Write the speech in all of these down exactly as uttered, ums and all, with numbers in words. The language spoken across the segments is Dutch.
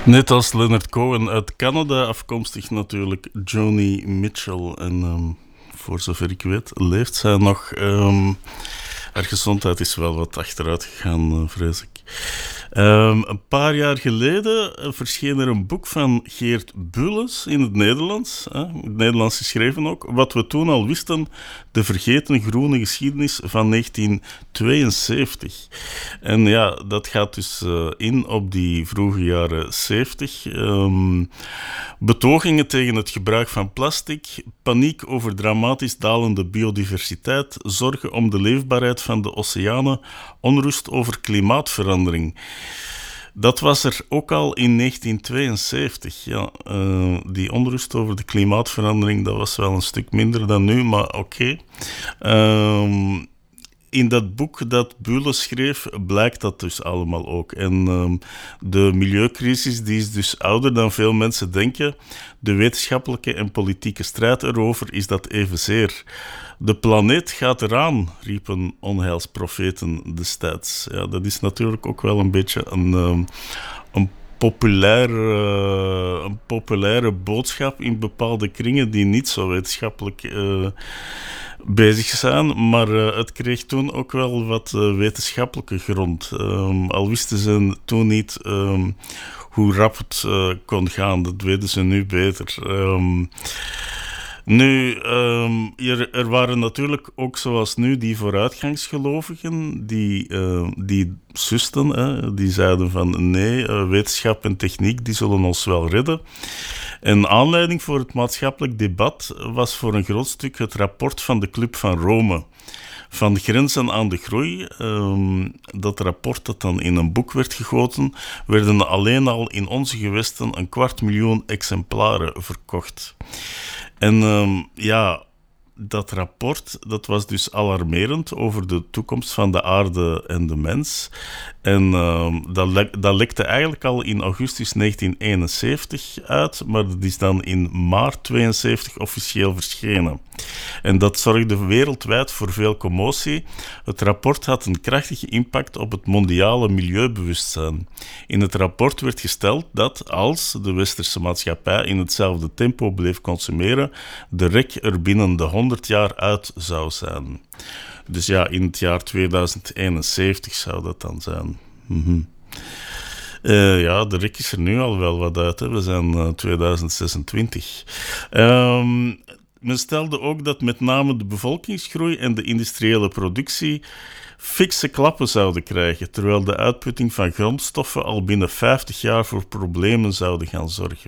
Net als Leonard Cohen uit Canada, afkomstig natuurlijk Joni Mitchell. En um, voor zover ik weet, leeft zij nog. Um, haar gezondheid is wel wat achteruit gegaan, uh, vrees ik. Um, een paar jaar geleden uh, verscheen er een boek van Geert Bules in het Nederlands, uh, in het Nederlands geschreven ook, wat we toen al wisten, de vergeten groene geschiedenis van negentien tweeënzeventig. En ja, dat gaat dus uh, in op die vroege jaren zeventig. Um, betogingen tegen het gebruik van plastic, paniek over dramatisch dalende biodiversiteit, zorgen om de leefbaarheid van de oceanen, onrust over klimaatverandering. Dat was er ook al in negentien tweeënzeventig. Ja, uh, die onrust over de klimaatverandering, dat was wel een stuk minder dan nu, maar oké. Okay. Um, in dat boek dat Bules schreef, blijkt dat dus allemaal ook. En um, de milieucrisis die is dus ouder dan veel mensen denken. De wetenschappelijke en politieke strijd erover is dat evenzeer. De planeet gaat eraan, riepen onheilsprofeten destijds. Ja, dat is natuurlijk ook wel een beetje een, um, een, populaire, uh, een populaire boodschap in bepaalde kringen die niet zo wetenschappelijk uh, bezig zijn, maar uh, het kreeg toen ook wel wat uh, wetenschappelijke grond. Um, al wisten ze toen niet um, hoe rap het uh, kon gaan, dat weten ze nu beter. Um, Nu, um, er, er waren natuurlijk ook zoals nu die vooruitgangsgelovigen die, uh, die susten, hè, die zeiden van nee, uh, wetenschap en techniek die zullen ons wel redden. En aanleiding voor het maatschappelijk debat was voor een groot stuk het rapport van de Club van Rome. Van grenzen aan de groei, um, dat rapport dat dan in een boek werd gegoten, werden alleen al in onze gewesten een kwart miljoen exemplaren verkocht. En um, ja, dat rapport, dat was dus alarmerend over de toekomst van de aarde en de mens. En um, dat, le- dat lekte eigenlijk al in augustus negentien eenenzeventig uit, maar dat is dan in maart tweeënzeventig officieel verschenen. En dat zorgde wereldwijd voor veel commotie. Het rapport had een krachtige impact op het mondiale milieubewustzijn. In het rapport werd gesteld dat als de westerse maatschappij in hetzelfde tempo bleef consumeren, de rek er binnen de honderd jaar uit zou zijn. Dus ja, in het jaar tweeduizend eenenzeventig zou dat dan zijn. Mm-hmm. Uh, ja, de rek is er nu al wel wat uit. Hè. We zijn uh, tweeduizend zesentwintig. Um, men stelde ook dat met name de bevolkingsgroei en de industriële productie fikse klappen zouden krijgen, terwijl de uitputting van grondstoffen al binnen vijftig jaar voor problemen zouden gaan zorgen.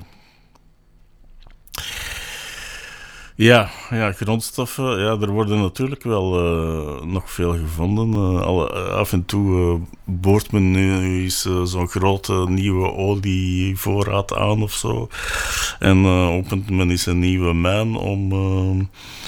Ja, ja, grondstoffen, ja, er worden natuurlijk wel uh, nog veel gevonden. Uh, alle, uh, af en toe uh, boort men nu eens uh, zo'n grote nieuwe olievoorraad aan of zo. En uh, opent men eens een nieuwe mijn om, uh,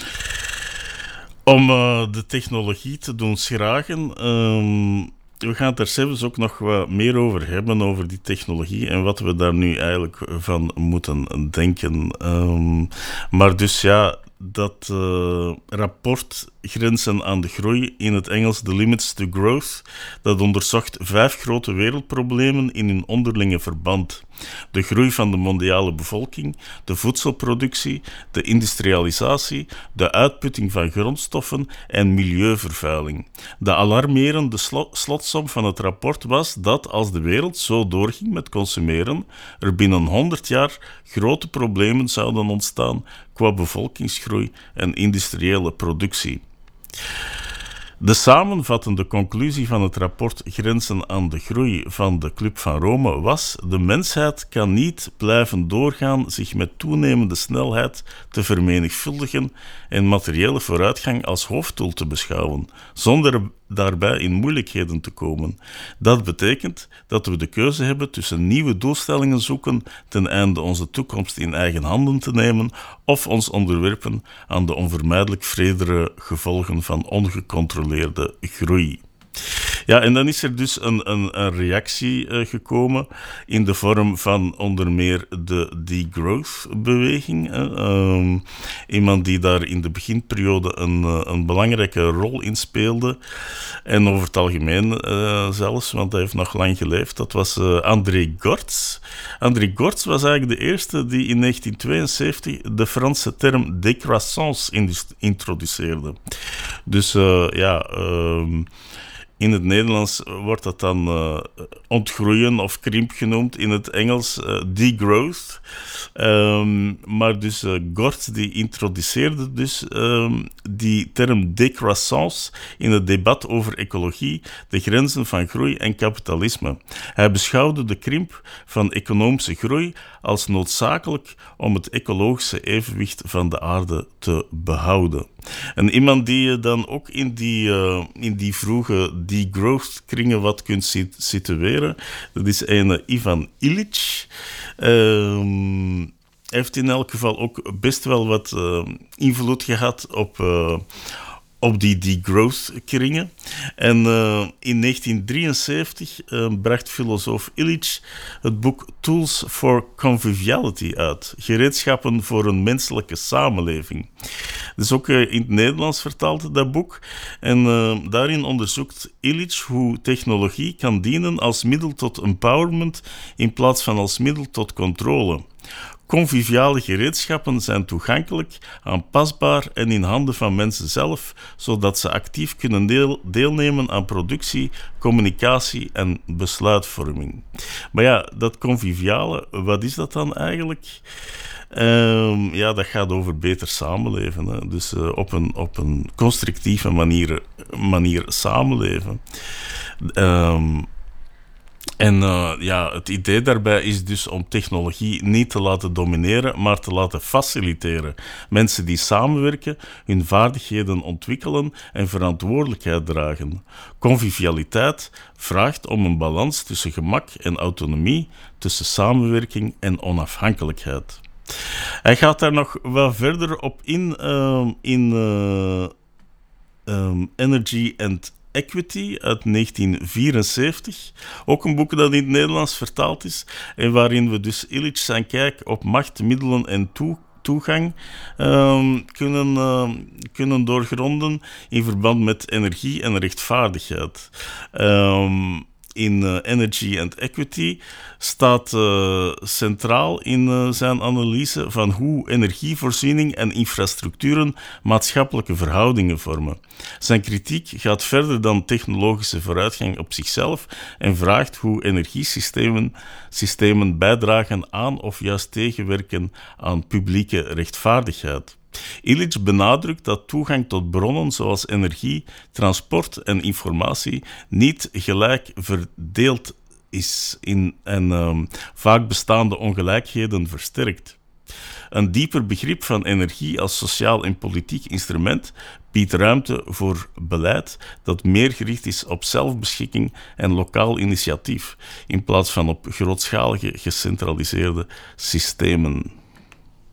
om uh, de technologie te doen schragen. Um, We gaan het er zelfs ook nog wat meer over hebben, over die technologie en wat we daar nu eigenlijk van moeten denken. Um, maar dus ja, dat uh, rapport Grenzen aan de Groei, in het Engels The Limits to Growth, dat onderzocht vijf grote wereldproblemen in hun onderlinge verband. De groei van de mondiale bevolking, de voedselproductie, de industrialisatie, de uitputting van grondstoffen en milieuvervuiling. De alarmerende slo- slotsom van het rapport was dat als de wereld zo doorging met consumeren, er binnen honderd jaar grote problemen zouden ontstaan qua bevolkingsgroei en industriële productie. De samenvattende conclusie van het rapport Grenzen aan de Groei van de Club van Rome was: de mensheid kan niet blijven doorgaan zich met toenemende snelheid te vermenigvuldigen en materiële vooruitgang als hoofddoel te beschouwen, zonder daarbij in moeilijkheden te komen. Dat betekent dat we de keuze hebben tussen nieuwe doelstellingen zoeken ten einde onze toekomst in eigen handen te nemen of ons onderwerpen aan de onvermijdelijk wredere gevolgen van ongecontroleerde groei. Ja, en dan is er dus een, een, een reactie uh, gekomen in de vorm van onder meer de degrowth-beweging. Uh, um, iemand die daar in de beginperiode een, uh, een belangrijke rol in speelde. En over het algemeen uh, zelfs, want hij heeft nog lang geleefd. Dat was uh, André Gortz. André Gortz was eigenlijk de eerste die in negentien tweeënzeventig de Franse term décroissance introduceerde. Dus uh, ja... Um, In het Nederlands wordt dat dan uh, ontgroeien of krimp genoemd, in het Engels uh, degrowth. Um, maar dus uh, Gortz die introduceerde dus um, die term décroissance in het debat over ecologie, de grenzen van groei en kapitalisme. Hij beschouwde de krimp van economische groei als noodzakelijk om het ecologische evenwicht van de aarde te behouden. En iemand die je dan ook in die, uh, in die vroege degrowth-kringen wat kunt situeren, dat is een Ivan Illich. Um, hij heeft in elk geval ook best wel wat uh, invloed gehad op... Uh, op die degrowth-kringen. En uh, in negentien drieënzeventig uh, bracht filosoof Illich het boek Tools for Conviviality uit. Gereedschappen voor een menselijke samenleving. Dat is ook uh, in het Nederlands vertaald, dat boek. En uh, daarin onderzoekt Illich hoe technologie kan dienen als middel tot empowerment in plaats van als middel tot controle. Conviviale gereedschappen zijn toegankelijk, aanpasbaar en in handen van mensen zelf, zodat ze actief kunnen deel, deelnemen aan productie, communicatie en besluitvorming. Maar ja, dat conviviale, wat is dat dan eigenlijk? Um, ja, dat gaat over beter samenleven. Hè. Dus uh, op, een, op een constructieve manier, manier samenleven. Um, En uh, ja, het idee daarbij is dus om technologie niet te laten domineren, maar te laten faciliteren. Mensen die samenwerken, hun vaardigheden ontwikkelen en verantwoordelijkheid dragen. Convivialiteit vraagt om een balans tussen gemak en autonomie, tussen samenwerking en onafhankelijkheid. Hij gaat daar nog wat verder op in, uh, in uh, um, Energy and Equity uit negentien vierenzeventig. Ook een boek dat in het Nederlands vertaald is en waarin we dus Illich zijn kijk op macht, middelen en toe, toegang um, kunnen, uh, kunnen doorgronden in verband met energie en rechtvaardigheid. Um, in uh, Energy and Equity staat uh, centraal in uh, zijn analyse van hoe energievoorziening en infrastructuren maatschappelijke verhoudingen vormen. Zijn kritiek gaat verder dan technologische vooruitgang op zichzelf en vraagt hoe energiesystemen systemen bijdragen aan of juist tegenwerken aan publieke rechtvaardigheid. Illich benadrukt dat toegang tot bronnen zoals energie, transport en informatie niet gelijk verdeeld is in en um, vaak bestaande ongelijkheden versterkt. Een dieper begrip van energie als sociaal en politiek instrument biedt ruimte voor beleid dat meer gericht is op zelfbeschikking en lokaal initiatief, in plaats van op grootschalige gecentraliseerde systemen.